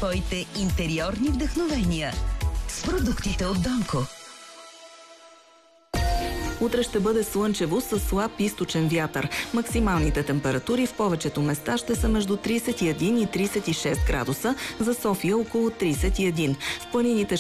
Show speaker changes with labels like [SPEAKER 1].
[SPEAKER 1] своите интериорни вдъхновения с продуктите от Донко.
[SPEAKER 2] Утре ще бъде слънчево с слаб източен вятър. Максималните температури в повечето места ще са между 31 и 36 градуса, за София около 31. В планините